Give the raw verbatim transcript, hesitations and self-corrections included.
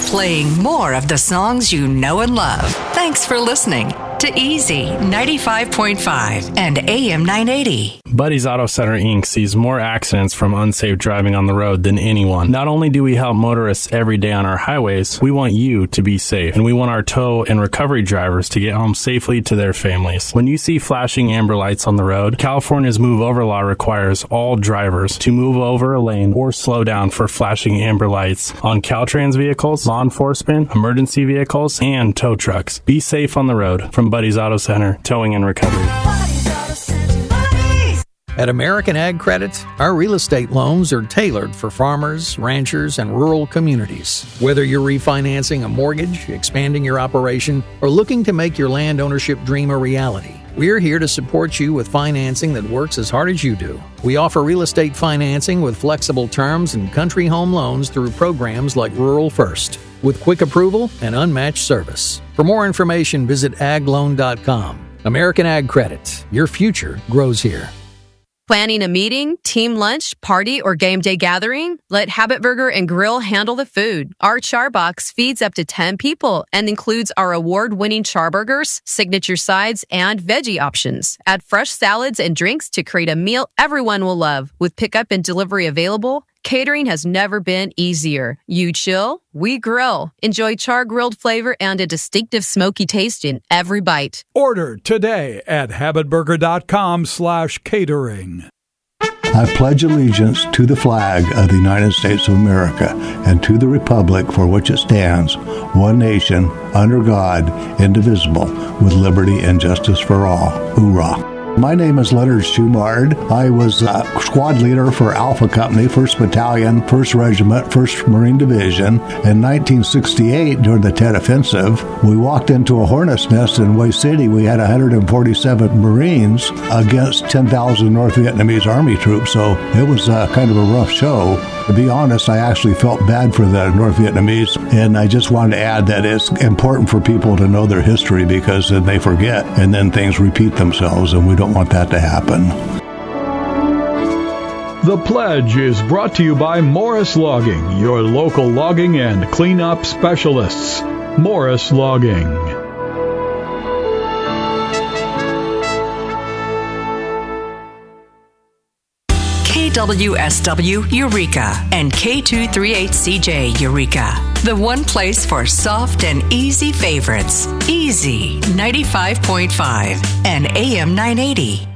playing more of the songs you know and love. Thanks for listening to Easy ninety-five point five and A M nine eighty. Buddy's Auto Center Incorporated sees more accidents from unsafe driving on the road than anyone. Not only do we help motorists every day on our highways, we want you to be safe, and we want our tow and recovery drivers to get home safely to their families. When you see flashing amber lights on the road, California's Move Over law requires all drivers to move over a lane or slow down for flashing amber lights on Caltrans vehicles, law enforcement, emergency vehicles, and tow trucks. Be safe on the road. From Buddy's Auto Center, Towing and Recovery. At American Ag Credit, our real estate loans are tailored for farmers, ranchers, and rural communities. Whether you're refinancing a mortgage, expanding your operation, or looking to make your land ownership dream a reality, we're here to support you with financing that works as hard as you do. We offer real estate financing with flexible terms and country home loans through programs like Rural First, with quick approval and unmatched service. For more information, visit ag loan dot com. American Ag Credit. Your future grows here. Planning a meeting, team lunch, party, or game day gathering? Let Habit Burger and Grill handle the food. Our char box feeds up to ten people and includes our award-winning char burgers, signature sides, and veggie options. Add fresh salads and drinks to create a meal everyone will love. With pickup and delivery available, catering has never been easier. You chill, we grill. Enjoy char-grilled flavor and a distinctive smoky taste in every bite. Order today at habitburger.com slash catering. I pledge allegiance to the flag of the United States of America and to the republic for which it stands, one nation, under God, indivisible, with liberty and justice for all. Hoorah. My name is Leonard Schumard. I was uh, squad leader for Alpha Company, first Battalion, first Regiment, first Marine Division. In nineteen sixty-eight, during the Tet Offensive, we walked into a hornet's nest in Hue City. We had one hundred forty-seven Marines against ten thousand North Vietnamese Army troops, so it was uh, kind of a rough show. To be honest, I actually felt bad for the North Vietnamese, and I just wanted to add that it's important for people to know their history because then they forget, and then things repeat themselves, and we don't want that to happen. The Pledge is brought to you by Morris Logging, your local logging and cleanup specialists. Morris Logging. K W S W Eureka and K two thirty-eight C J Eureka. The one place for soft and easy favorites. Easy ninety-five point five and A M nine eighty.